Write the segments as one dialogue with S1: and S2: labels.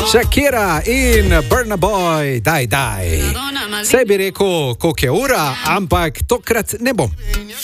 S1: Shakira in Burna Boy, daj. Saj bi rekel, koliko je ura, ampak tokrat ne bom.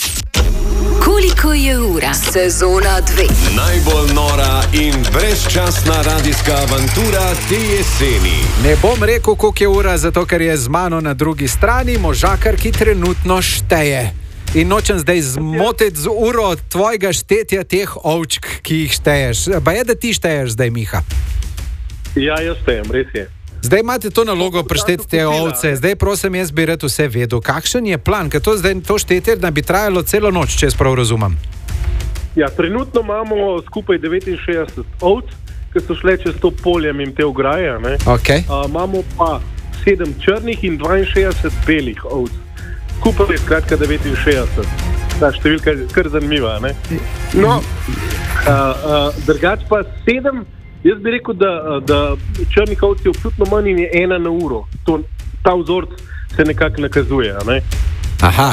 S2: Koliko je ura? Sezona 2.
S3: Najbolj nora in brezčasna radijska avantura te jeseni.
S1: Ne bom rekel, koliko je ura, zato ker je z mano na drugi strani možakar, ki trenutno šteje. In nočem zdaj zmotiti z uro tvojega štetja teh ovčk, ki jih šteješ. Pa je, da ti šteješ zdaj, Miha?
S4: Ja, jaz štejem, res je.
S1: Zdaj imate to nalogo prešteti te ovce. Zdaj prosim, jaz bi rad vse vedel. Kakšen je plan? Ker to štetje da bi trajalo celo noč, če jaz prav razumem.
S4: Ja, trenutno imamo skupaj 69 ovc, ki so šle čez to polje in te ograje.
S1: Okay.
S4: Imamo pa 7 črnih in 62 belih ovc. Skupaj je skratka 69. Ta številka je kar zanimiva. No, drugače pa 7. Jaz bi rekel, da črnih ovc je občutno manj in je 1 na uro. Ta vzorc se nekako nakazuje.
S1: Aha.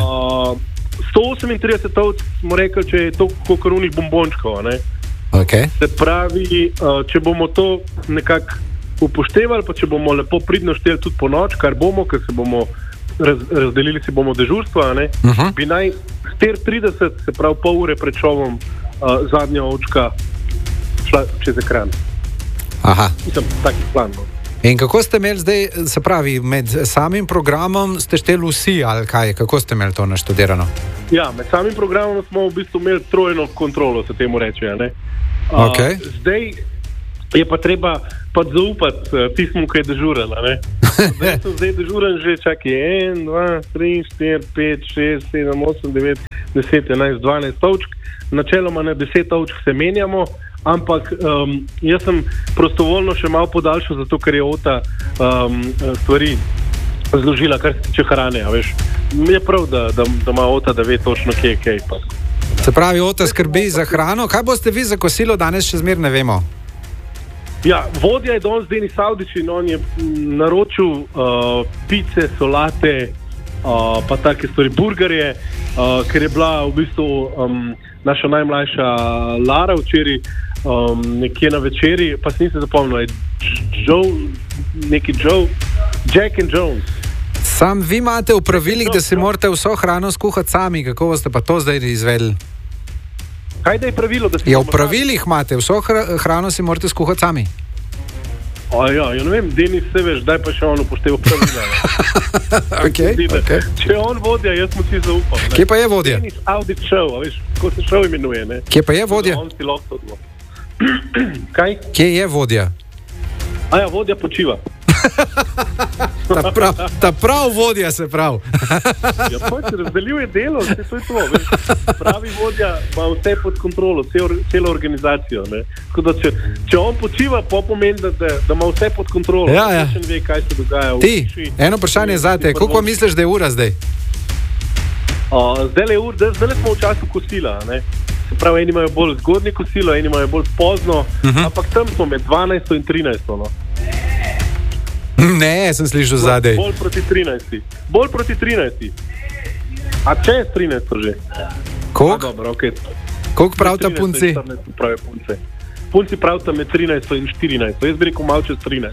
S4: 138 ovc smo rekli, če je to kokorunih bombončkov.
S1: Okay.
S4: Se pravi, če bomo to nekako upoštevali, pa če bomo lepo pridno šteli tudi po noč, kar bomo, ker se bomo razdelili si bomo dežurstva, bi naj 4:30, se pravi pol ure pred šovom, zadnja ovčka šla čez ekran.
S1: Aha.
S4: Mislim, taki plan.
S1: In kako ste imeli zdaj, se pravi, med samim programom ste šteli vsi, ali kaj? Kako ste imeli to naštudirano?
S4: Ja, med samim programom smo v bistvu imeli trojno kontrolo, se temu reče.
S1: Okay.
S4: Zdaj je pa treba zaupati tismu, ki je dežuren. Zdaj so dežuren že, čakaj, 1, 2, 3, 4, 5, 6, 7, 8, 9, 10, 11, 12 ovčk. Načeloma na 10 ovčk se menjamo, ampak jaz sem prostovoljno še malo podaljšal, zato ker je Ota stvari zložila, kar se tiče hrane. Veš. Je prav, da ima Ota, da ve točno, kje je kaj.
S1: Se pravi, Ota skrbi za hrano. Kaj boste vi za kosilo danes, še zmer ne vemo?
S4: Ja, vodja je danes Denis Avdić in on je naročil pice, solate, pa take stvari, burgerje, ker je bila v bistvu naša najmlajša Lara včeraj nekje na večeri, pa se nisem zapomnil, Jack and Jones.
S1: Sam vi imate v pravilih, da si morate vso hrano skuhati sami, kako boste pa to zdaj izvedeli?
S4: Kaj da je pravilo, da si...
S1: Ja, v pravilih imate, vso hrano si morate skuhati sami.
S4: Ja, ne vem, Denis, se veš, daj pa še on upošteva pravila.
S1: Okay.
S4: Če je on vodja, jaz mu si zaupam.
S1: Kje pa je vodja?
S4: Denis Avdić show, veš, ko se show imenuje, ne?
S1: Kje pa je vodja?
S4: On si lahko odlo. Kaj?
S1: Kje je vodja?
S4: Ja, vodja počiva.
S1: Ta prav vodja se prav.
S4: Ja, pač razdelil je delo, vse to je to. Veš. Pravi vodja ima vse pod kontrolo, celo organizacijo. Ne. Tako da, če on počiva, pomeni, da ima vse pod kontrolo.
S1: Ja.
S4: Ne ve, kaj se dogaja v
S1: Ti, eno vprašanje zate, koliko misliš, da je ura zdaj?
S4: Zdaj smo v času kosila. Ne. Se pravi, eni imajo bolj zgodnje kosilo, eni imajo bolj pozno, ampak tam smo med 12 in 13. No.
S1: Ne, sem slišal zadej.
S4: Bolj proti 13. A čez 13 že?
S1: Koliko?
S4: Dobro, okay.
S1: Koliko pravita punci?
S4: Punci pravita med 13 in 14. Jaz bi rekel malo čez 13.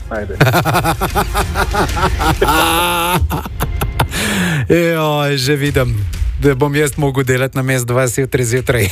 S1: Joj, že vidim, da bom jaz mogel delati na mestu 20 zjutraj.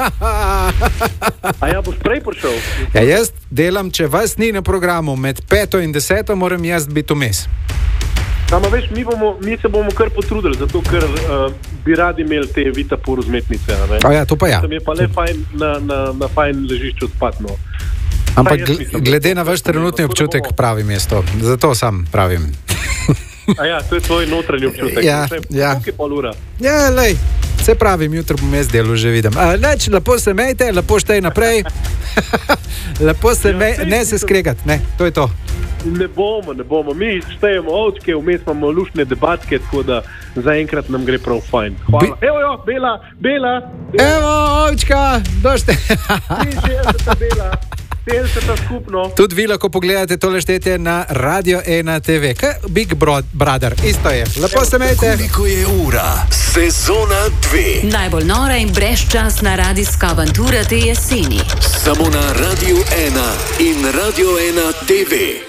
S4: A ja, boš prej prišel?
S1: Ja, jaz delam, če vas ni na programu, med 5 in 10 moram jaz biti vmes.
S4: Sama veš, mi se bomo kar potrudili, zato ker bi radi imeli te Vitapur vzmetnice.
S1: Ja, to pa ja.
S4: Tam je pa le fajn na fajn ležišču spatno.
S1: Ampak glede na vaš trenutni občutek pravim jaz to. Zato sam pravim.
S4: A ja, to je tvoj notranji občutek.
S1: Ja.
S4: Koliko je pol ura?
S1: Ja, lej, se pravim, jutro bom jaz delal, že vidim. Leč, lepo se mejte, lepo štej naprej. Lepo se ne se skregati, ne, to je to.
S4: Ne bomo. Mi štejemo ovčke, vmes imamo luštne debatke, tako da zaenkrat nam gre prav fajn. Hvala. Evo, Bela.
S1: Evo, ovčka, došte.
S4: 63 Bela. 50 skupno.
S1: Tudi vi lahko pogledate tole štetje na Radio 1 TV. Big Brother, isto je. Lepo se mejte.
S3: Koliko je ura? Sezona 2.
S2: Najbolj nora in brezčasna radijska avantura te jeseni.
S3: Samo na Radio 1 in Radio 1 TV.